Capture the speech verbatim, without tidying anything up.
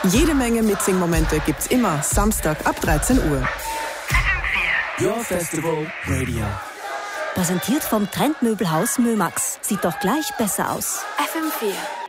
Jede Menge Mitsing-Momente gibt's immer Samstag ab dreizehn Uhr. Your Festival Radio. Präsentiert vom Trendmöbelhaus Mömax. Sieht doch gleich besser aus. F M vier.